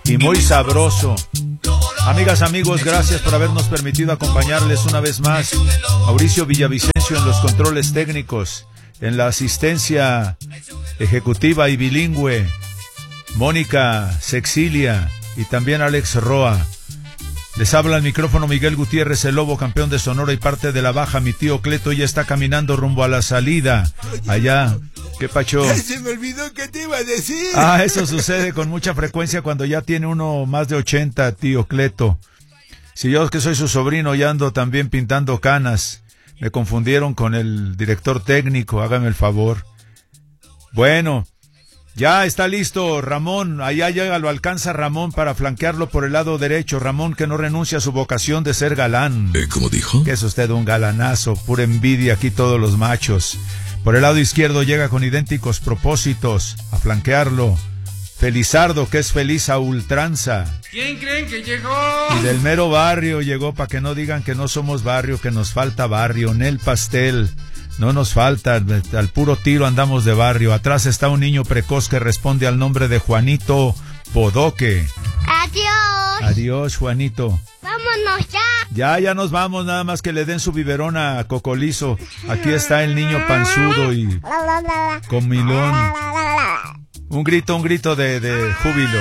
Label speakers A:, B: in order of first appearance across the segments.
A: y muy sabroso. Amigas, amigos, gracias por habernos permitido acompañarles una vez más. Mauricio Villavicencio en los controles técnicos, en la asistencia ejecutiva y bilingüe, Mónica Sexilia y también Alex Roa. Les habla al micrófono Miguel Gutiérrez, el Lobo, campeón de Sonora y parte de la Baja. Mi tío Cleto ya está caminando rumbo a la salida. Allá, ¿qué pacho?
B: Se me olvidó que te iba a decir.
A: Eso sucede con mucha frecuencia cuando ya tiene uno más de 80, tío Cleto. Si yo, que soy su sobrino, ya ando también pintando canas. Me confundieron con el director técnico, hágame el favor. Bueno, ya está listo Ramón, allá llega, lo alcanza Ramón para flanquearlo por el lado derecho. Ramón, que no renuncia a su vocación de ser galán.
C: ¿Cómo dijo?
A: Que es usted un galanazo, pura envidia aquí todos los machos. Por el lado izquierdo llega con idénticos propósitos a flanquearlo Felizardo, que es feliz a ultranza.
D: ¿Quién creen que llegó?
A: Y del mero barrio llegó, para que no digan que no somos barrio, que nos falta barrio. Nel Pastel, no nos falta, al puro tiro andamos de barrio. Atrás está un niño precoz que responde al nombre de Juanito Bodoque.
E: Adiós.
A: Adiós, Juanito.
E: Vámonos ya.
A: Ya nos vamos, nada más que le den su biberón a Cocolizo. Aquí está el niño panzudo y comilón. Un grito de júbilo.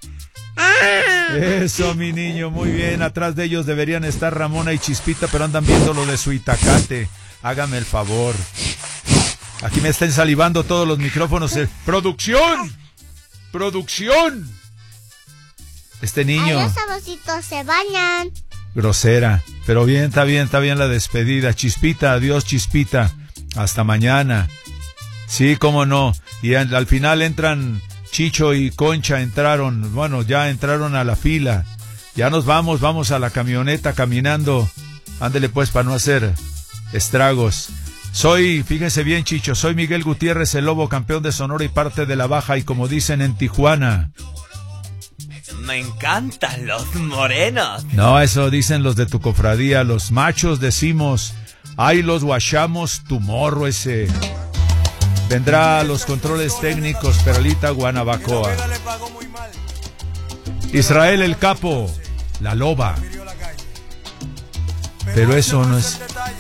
A: Eso, mi niño, muy bien. Atrás de ellos deberían estar Ramona y Chispita, pero andan viendo lo de su Itacate. Hágame el favor. Aquí me están salivando todos los micrófonos. ¡Producción! ¡Producción! Este niño.
E: Adiós, sabositos, se bañan.
A: Grosera. Pero bien, está bien la despedida. Chispita, adiós, Chispita. Hasta mañana. Sí, cómo no. Y al final entran Chicho y Concha, entraron, bueno, ya entraron a la fila. Ya nos vamos a la camioneta caminando. Ándele pues para no hacer estragos. Fíjense bien, Chicho, soy Miguel Gutiérrez, el Lobo, campeón de Sonora y parte de la Baja, y como dicen en Tijuana.
F: Me encantan los morenos.
A: No, eso dicen los de tu cofradía. Los machos decimos, ay, los guachamos, tu morro ese. Vendrá a los controles técnicos Peralita Guanabacoa. Israel el Capo, la Loba. Pero eso no es...